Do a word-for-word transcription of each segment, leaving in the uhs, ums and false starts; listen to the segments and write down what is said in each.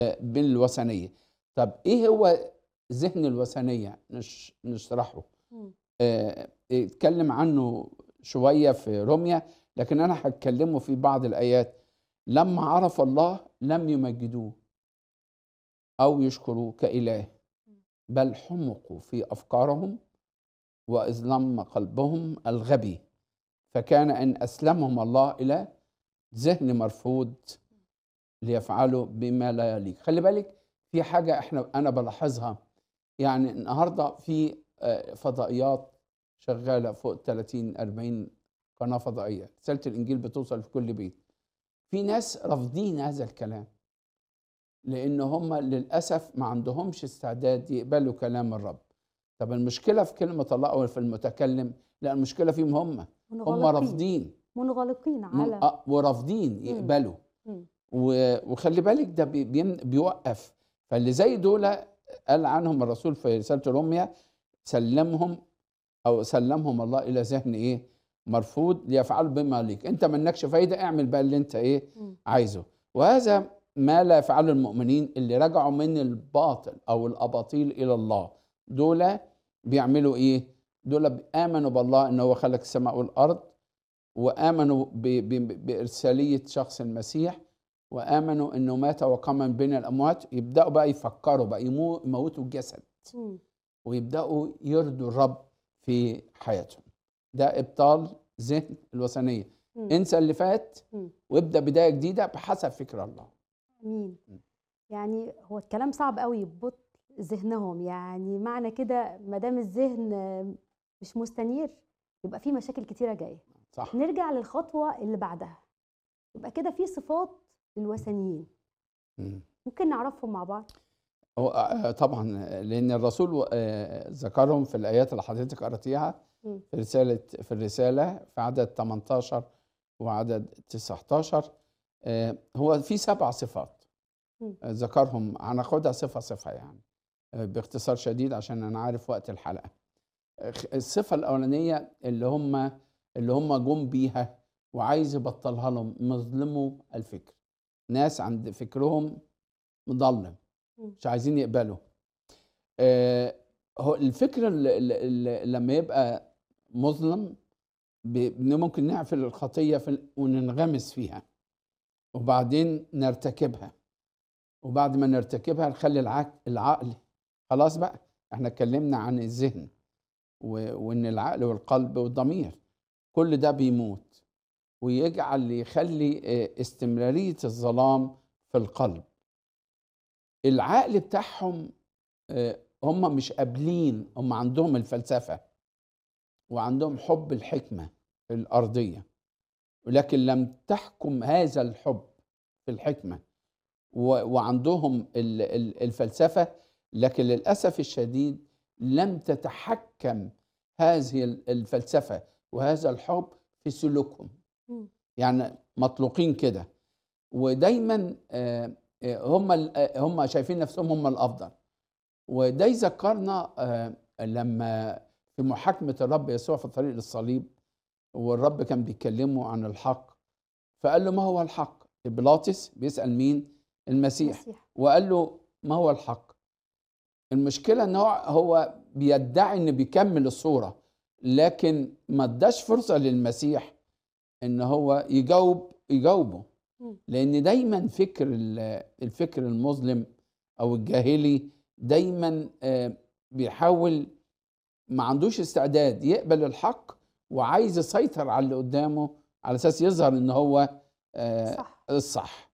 بالوثنية. طب إيه هو ذهن الوثنية؟ نش نشرحه. إمم. آآ اتكلم عنه شوية في روميا، لكن أنا هاتكلمه في بعض الآيات. لمّا عرف الله لم يمجدوه أو يشكروه كإله، بل حُمقوا في أفكارهم وأظلم قلبهم الغبي، فكان إن أسلمهم الله إلى ذهن مرفوض ليفعلوا بما لا يليق. خلي بالك في حاجة إحنا أنا بالاحظها، يعني النهارده في آآ فضائيات شغالة فوق تلاتين، أربعين قناة فضائية، رسالة الإنجيل بتوصل في كل بيت. في ناس رافضين هذا الكلام، لأن هم للأسف ما عندهمش استعداد يقبلوا كلام الرب. طب المشكلة في كلمة الله أو في المتكلم؟ لأ، المشكلة فيهم هم، هم منغلقين، رافضين منغلقين من على آه ورافضين إمم. يقبلوا. إمم. و وخلّي بالِك ده بي بيم بيوقّف. فاللي زي دُولَ قال عنهم الرسول في رسالة روميا: سلّمهم أو سلّمهم الله إلى ذهن إيه؟ مرفوض ليفعلوا بما يليق. أنت ما لكش فايدة، اعمل بقى اللي أنت إيه؟ إمم. عايزه. وهذا ما لا يفعله المؤمنين اللي رجعوا من الباطل أو الأباطيل إلى الله. دُولَ بيعملوا إيه؟ دُولَ ب آمنوا بالله إن هو خلق السماء والأرض، وآمنوا ب ب بإرسالية شخص المسيح، وآمنوا إنه مات وقام من بين الأموات. يبدأوا بقى يفكروا بقى يمو يموتوا الجسد، إمم. ويبدأوا يرضوا الرب في حياتهم. ده إبطال ذهن الوثنية. إمم. انسى اللي فات إمم. وابدأ بداية جديدة بحسب فكر الله. أمين. إمم. يعني هو الكلام صعب أوي ببطء ذهنهم، يعني معنى كده ما دام الذهن مش مستنير يبقى في مشاكل كتيرة جاية. صح. نرجع للخطوة اللي بعدها، يبقى كده في صفات للوثنيين، إمم. ممكن نعرفهم مع بعض؟ هو آآ طبعًا لأن الرسول آآ ذكرهم في الآيات اللي حضرتك قرأتيها إمم. في رسالة في الرسالة في عدد تمنتاشر وعدد تسعتاشر. آآ هو في سبع صفات إمم. ذكرهم، هناخدها صفة صفة يعني آآ باختصار شديد عشان أنا عارف وقت الحلقة. خ الصفة الأولانية اللي هم اللي هم جُم بيها وعايز يبطّلها لهم، مظلمو الفكر. ناس عند فكرهم مضلّم، إمم. مش عايزين يقبلوا. آآ هو الفكر ال ال ال لمّا يبقى مُظلم ب إن ممكن نقفل الخطية في ال وننغمس فيها، وبعدين نرتكبها، وبعد ما نرتكبها نخلّي العق العقل خلاص بقى. إحنا اتكلمنا عن الذهن و وإن العقل والقلب والضمير كل ده بيموت، ويجعل يخلّي آآ استمرارية الظلام في القلب. العقل بتاعهم آآ هم مش قابلين، هم عندهم الفلسفة وعندهم حُب الحكمة الأرضية، ولكن لم تحكم هذا الحُب في الحكمة و وعندهم ال ال الفلسفة، لكن للأسف الشديد لم تتحكم هذه ال الفلسفة وهذا الحُب في سلوكهم. إمم. يعني مطلوقين كده، ودايمًا آآ هم ال هم شايفين نفسهم هم الأفضل. وده يذكرنا آآ لمّا في محاكمة الرب يسوع في الطريق للصليب، والرب كان بيكلمه عن الحق، فقال له: ما هو الحق؟ بيلاطس بيسأل مين؟ المسيح، المسيح. وقال له: ما هو الحق؟ المشكلة إن هو هو بيدعي إنه بيكمل الصورة، لكن ما اداش فرصة للمسيح إن هو يجاوب يجاوبه. إمم. لأن دايمًا فكر ال الفكر المظلم أو الجاهلي دايمًا آآ بيحاول، ما عندوش استعداد يقبل الحق، وعايز يسيطر على اللي قدامه على أساس يظهر إن هو آآ صح. الصح.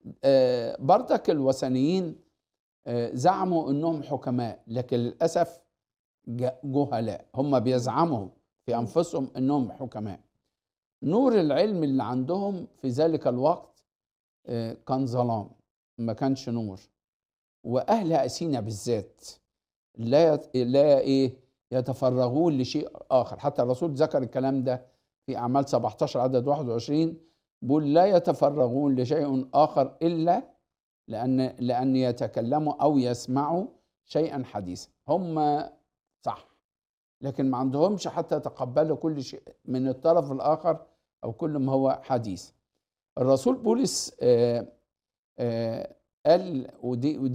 آآ برضك الوثنيين آآ زعموا إنهم حكماء، لكن للأسف ج جهلاء. هم إمم. بيزعموا في إمم. أنفسهم إنهم حكماء. نور العلم اللي عندهم في ذلك الوقت آآ كان ظلام، ما كانش نور. وأهل أثينا بالذات لا يت لا إيه، يتفرغون لشيء آخر. حتى الرسول ذكر الكلام ده في أعمال سبعتاشر عدد واحد وعشرين، بيقول: لا يتفرغون لشيء آخر إلا لأن لأن يتكلموا أو يسمعوا شيئًا حديثًا. هم صح، لكن ما عندهمش حتى يتقبلوا كل شيء من الطرف الآخر أو كل ما هو حديث. الرسول بولس آآ آآ قال ودي ودي